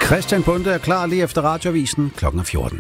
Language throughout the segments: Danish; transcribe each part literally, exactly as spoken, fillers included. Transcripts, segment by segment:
Christian Bonde er klar lige efter Radioavisen klokken fjorten.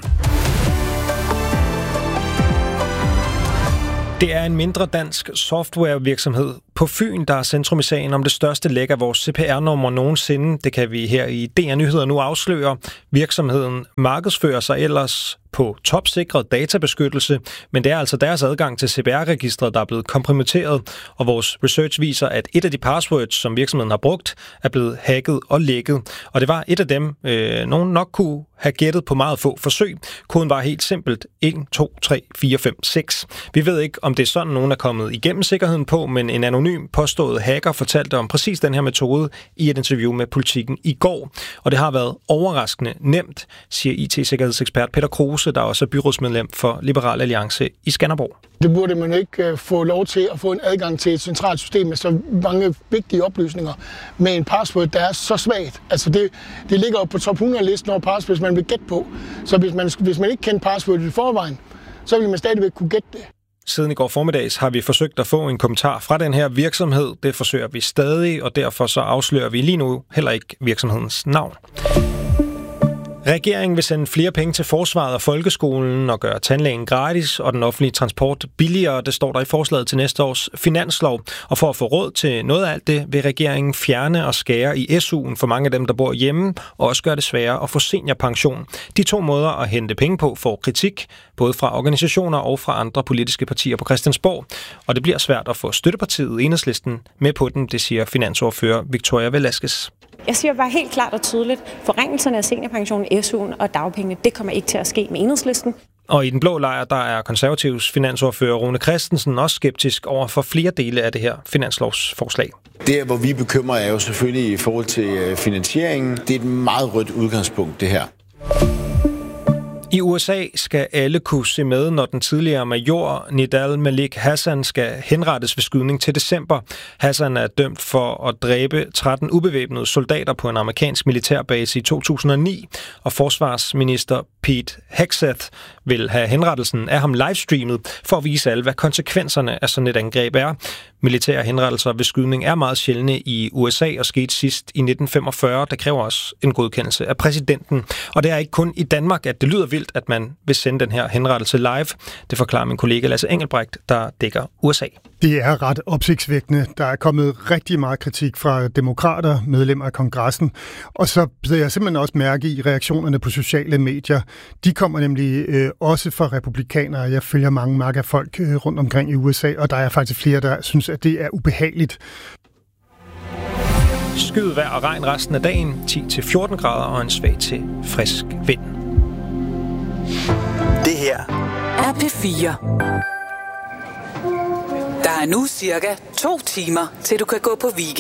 Det er en mindre dansk softwarevirksomhed på Fyn, der er centrum i sagen om det største læk af vores C P R-nummer nogensinde. Det kan vi her i D R Nyheder nu afsløre. Virksomheden markedsfører sig ellers på topsikret databeskyttelse, men det er altså deres adgang til C P R-registret, der er blevet kompromitteret, og vores research viser, at et af de passwords, som virksomheden har brugt, er blevet hacket og lækket. Og det var et af dem, øh, nogen nok kunne have gættet på meget få forsøg. Koden var helt simpelt en, to, tre, fire, fem, seks. Vi ved ikke, om det er sådan, nogen er kommet igennem sikkerheden på, men en anonym påstået hacker fortalte om præcis den her metode i et interview med Politiken i går. Og det har været overraskende nemt, siger I T-sikkerhedsekspert Peter Kruse, der også er byrådsmedlem for Liberal Alliance i Skanderborg. Det burde man ikke få lov til at få en adgang til et centralt system med så mange vigtige oplysninger med en password, der er så svagt. Altså det, det ligger jo på top hundrede-listen over passwords, man vil gætte på. Så hvis man, hvis man ikke kender passwordet i forvejen, så vil man stadigvæk kunne gætte det. Siden i går formiddags har vi forsøgt at få en kommentar fra den her virksomhed. Det forsøger vi stadig, og derfor så afslører vi lige nu heller ikke virksomhedens navn. Regeringen vil sende flere penge til forsvaret og folkeskolen og gøre tandlægen gratis og den offentlige transport billigere. Det står der i forslaget til næste års finanslov. Og for at få råd til noget af alt det, vil regeringen fjerne og skære i S U'en for mange af dem, der bor hjemme, og også gøre det sværere at få seniorpension. De to måder at hente penge på får kritik, både fra organisationer og fra andre politiske partier på Christiansborg. Og det bliver svært at få støttepartiet Enhedslisten med på den, det siger finansordfører Victoria Velasquez. Jeg siger bare helt klart og tydeligt, forringelserne af seniorpensionen, S U'en og dagpengene, det kommer ikke til at ske med Enhedslisten. Og i den blå lejr, der er konservativs finansordfører Rune Christensen også skeptisk over for flere dele af det her finanslovsforslag. Det, hvor vi bekymrer, er jo selvfølgelig i forhold til finansieringen. Det er et meget rødt udgangspunkt, det her. I U S A skal alle kunne se med, når den tidligere major Nidal Malik Hassan skal henrettes ved skydning til december. Hassan er dømt for at dræbe tretten ubevæbnede soldater på en amerikansk militærbase i to tusind og ni, og forsvarsminister Pete Hegseth vil have henrettelsen af ham livestreamet for at vise alle, hvad konsekvenserne af sådan et angreb er. Militære henrettelser ved skydning er meget sjældne i U S A og skete sidst i nitten femogfyrre. Der kræver også en godkendelse af præsidenten. Og det er ikke kun i Danmark, at det lyder vildt, at man vil sende den her henrettelse live. Det forklarer min kollega Lasse Engelbrecht, der dækker U S A. Det er ret opsigtsvækkende. Der er kommet rigtig meget kritik fra demokrater, medlemmer af kongressen. Og så bliver jeg simpelthen også mærke i reaktionerne på sociale medier. De kommer nemlig øh, også fra republikanere. Jeg følger mange marker folk øh, rundt omkring i U S A, og der er faktisk flere, der synes, at det er ubehageligt. Skyet vejr og regn resten af dagen, ti til fjorten grader og en svag til frisk vind. Det her er P fire. Der er nu cirka to timer, til du kan gå på weekend.